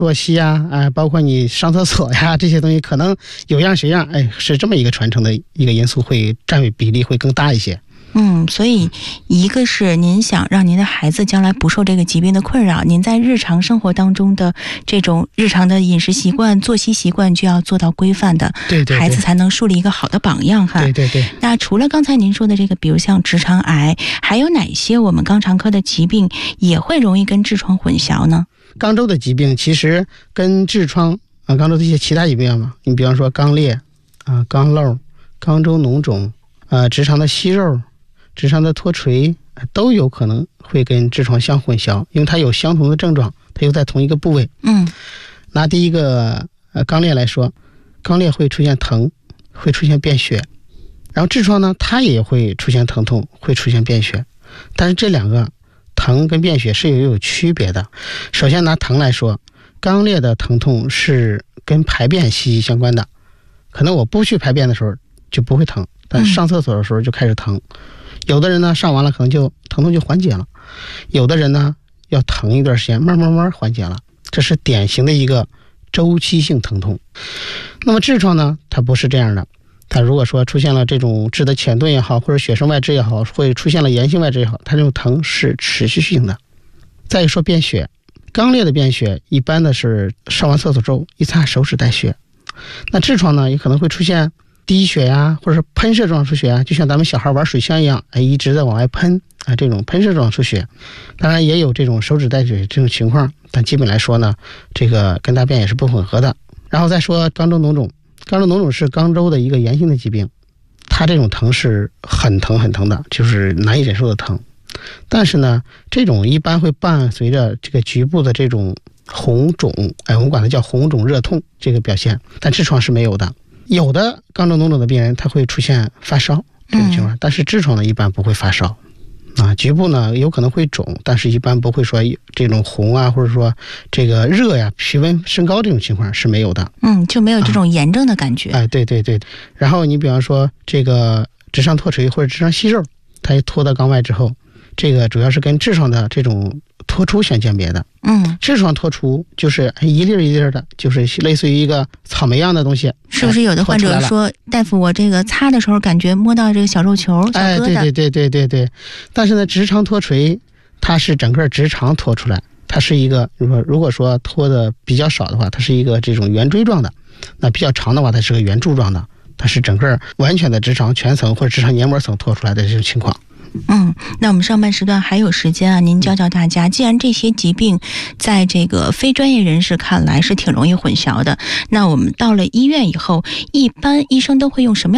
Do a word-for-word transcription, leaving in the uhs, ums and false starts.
作息啊，哎，包括你上厕所呀，这些东西可能有样学样，哎，是这么一个传承的一个因素，会占比例会更大一些。 嗯，所以一个是您想让您的孩子将来不受这个疾病的困扰，您在日常生活当中的这种日常的饮食习惯、作息习惯就要做到规范的， 对对对， 孩子才能树立一个好的榜样哈。 对对对。 那除了刚才您说的这个，比如像直肠癌，还有哪些我们肛肠科的疾病也会容易跟痔疮混淆呢？ 肛周的疾病其实跟痔疮啊、肛周的一些其他疾病嘛，你比方说肛裂啊、肛瘘、肛周脓肿啊、直肠的息肉、直肠的脱垂都有可能会跟痔疮相混淆，因为它有相同的症状，它又在同一个部位。 嗯， 拿第一个呃肛裂来说，肛裂会出现疼，会出现便血，然后痔疮呢，它也会出现疼痛，会出现便血，但是这两个疼跟便血是有有区别的。首先拿疼来说，肛裂的疼痛是跟排便息息相关的，可能我不去排便的时候就不会疼，但上厕所的时候就开始疼。嗯，有的人呢上完了可能就疼痛就缓解了，有的人呢要疼一段时间慢慢慢缓解了，这是典型的一个周期性疼痛。那么痔疮呢，它不是这样的，它如果说出现了这种痔的浅钝也好，或者血生外痔也好，会出现了炎性外痔也好，它这种疼是持续性的。再一说便血，肛裂的便血一般的是上完厕所之后一擦手指带血，那痔疮呢也可能会出现滴血呀，或者是喷射状出血啊，就像咱们小孩玩水枪一样，哎，一直在往外喷啊，这种喷射状出血。当然也有这种手指带血这种情况，但基本来说呢，这个跟大便也是不混合的。然后再说肛周脓肿，肛周脓肿是肛周的一个炎性的疾病，它这种疼是很疼很疼的，就是难以忍受的疼。但是呢，这种一般会伴随着这个局部的这种红肿，哎，我们管它叫红肿热痛这个表现，但痔疮是没有的。有的肛周脓肿的病人他会出现发烧这种情况，嗯，但是痔疮呢一般不会发烧啊，局部呢有可能会肿，但是一般不会说这种红啊，或者说这个热呀、皮温升高这种情况是没有的。 嗯，就没有这种炎症的感觉。 啊，哎，对对对。然后你比方说这个直肠脱垂或者直肠息肉，它脱到肛外之后，这个主要是跟痔疮的这种脱出相鉴别的。嗯，痔疮脱出就是一粒一粒的，就是类似于一个草莓样的东西。 是不是有的患者说，哎，大夫，我这个擦的时候感觉摸到这个小肉球、小疙瘩？ 哎，对对对对对对。但是呢，直肠脱垂它是整个直肠脱出来，它是一个，如果如果说脱的比较少的话，它是一个这种圆锥状的；那比较长的话，它是个圆柱状的，它是整个完全的直肠全层或者直肠黏膜层脱出来的这种情况。 嗯，那我们上半时段还有时间啊，您教教大家，既然这些疾病在这个非专业人士看来是挺容易混淆的，那我们到了医院以后，一般医生都会用什么样